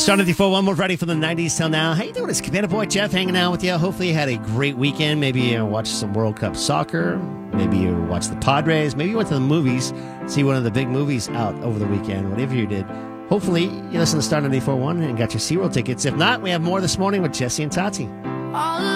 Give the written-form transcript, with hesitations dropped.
Star 94.1, we're ready for the 90s till now. How you doing? It's Cabana Boy Jeff hanging out with you. Hopefully you had a great weekend. Maybe you watched some World Cup soccer. Maybe you watched the Padres. Maybe you went to the movies, see one of the big movies out over the weekend. Whatever you did. Hopefully you listened to Star 94.1 and got your SeaWorld tickets. If not, we have more this morning with Jesse and Tati.